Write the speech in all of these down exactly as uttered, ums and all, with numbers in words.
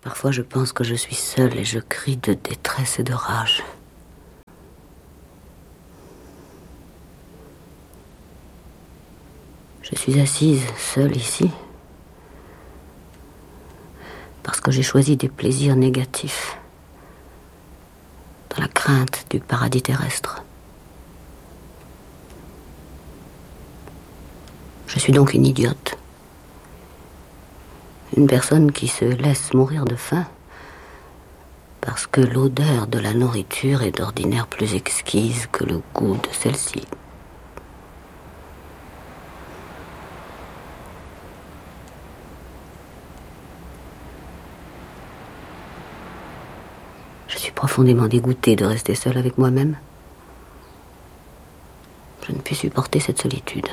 Parfois je pense que je suis seule et je crie de détresse et de rage. Je suis assise, seule ici, parce que j'ai choisi des plaisirs négatifs, dans la crainte du paradis terrestre. Je suis donc une idiote. Une personne qui se laisse mourir de faim parce que l'odeur de la nourriture est d'ordinaire plus exquise que le goût de celle-ci. Je suis profondément dégoûtée de rester seule avec moi-même. Je ne puis supporter cette solitude.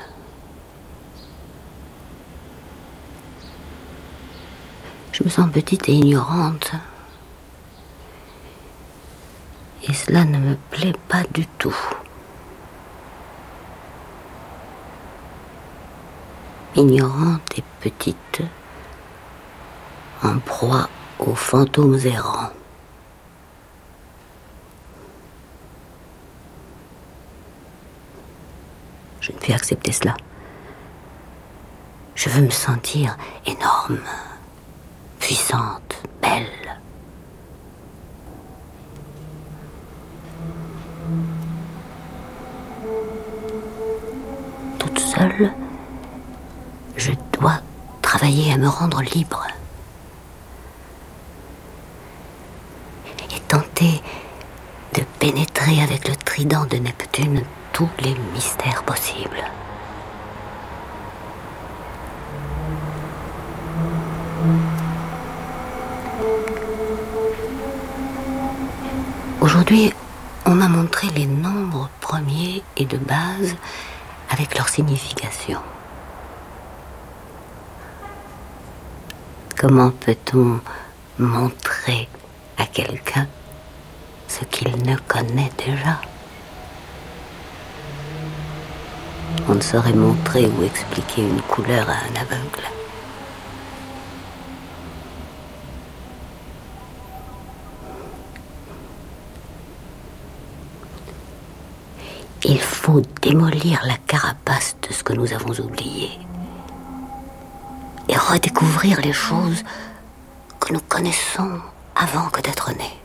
Je me sens petite et ignorante. Et cela ne me plaît pas du tout. Ignorante et petite, en proie aux fantômes errants. Je ne puis accepter cela. Je veux me sentir énorme, puissante, belle. Toute seule, je dois travailler à me rendre libre. Et tenter de pénétrer avec le trident de Neptune tous les mystères possibles. Aujourd'hui, on m'a montré les nombres premiers et de base avec leur signification. Comment peut-on montrer à quelqu'un ce qu'il ne connaît déjà ? On ne saurait montrer ou expliquer une couleur à un aveugle. Il faut démolir la carapace de ce que nous avons oublié et redécouvrir les choses que nous connaissons avant que d'être nés.